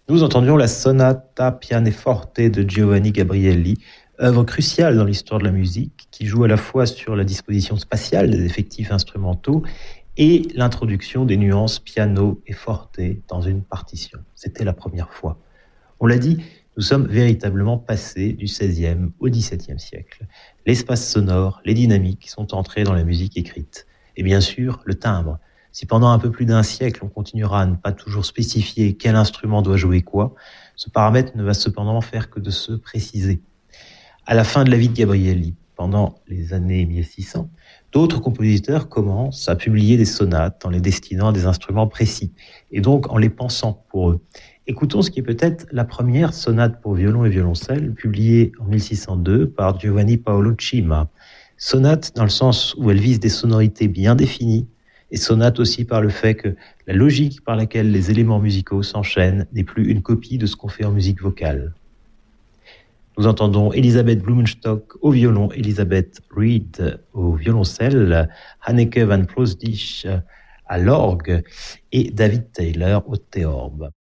Nous entendions la Sonata Pianoforte de Giovanni Gabrielli, œuvre cruciale dans l'histoire de la musique, qui joue à la fois sur la disposition spatiale des effectifs instrumentaux et l'introduction des nuances piano et forte dans une partition. C'était la première fois. On l'a dit, nous sommes véritablement passés du XVIe au XVIIe siècle. L'espace sonore, les dynamiques sont entrées dans la musique écrite. Et bien sûr, le timbre. Si pendant un peu plus d'un siècle, on continuera à ne pas toujours spécifier quel instrument doit jouer quoi, ce paramètre ne va cependant faire que de se préciser. À la fin de la vie de Gabrielli, pendant les années 1600, d'autres compositeurs commencent à publier des sonates en les destinant à des instruments précis, et donc en les pensant pour eux. Écoutons ce qui est peut-être la première sonate pour violon et violoncelle, publiée en 1602 par Giovanni Paolo Cima. Sonate dans le sens où elle vise des sonorités bien définies, et sonate aussi par le fait que la logique par laquelle les éléments musicaux s'enchaînent n'est plus une copie de ce qu'on fait en musique vocale. Nous entendons Elisabeth Blumenstock au violon, Elisabeth Reed au violoncelle, Hanneke van Ploosdijk à l'orgue et David Taylor au théorbe.